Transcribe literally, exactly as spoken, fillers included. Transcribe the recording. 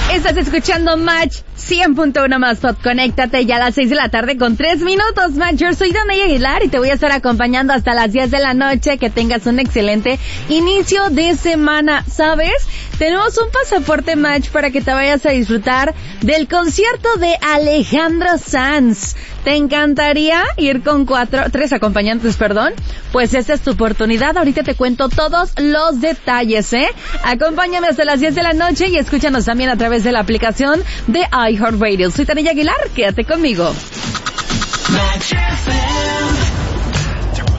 Estás escuchando Match cien punto uno más Pop. Conéctate ya a las seis de la tarde con tres minutos, Match. Yo soy Danay Aguilar y te voy a estar acompañando hasta las diez de la noche. Que tengas un excelente inicio de semana, ¿sabes? Tenemos un pasaporte, Match, para que te vayas a disfrutar del concierto de Alejandro Sanz. ¿Te encantaría ir con cuatro, tres acompañantes, perdón? Pues esta es tu oportunidad. Ahorita te cuento todos los detalles, ¿eh? Acompáñame hasta las diez de la noche y escúchanos también a través de la aplicación de iHeartRadio. Soy Danay Aguilar, quédate conmigo. Match F M.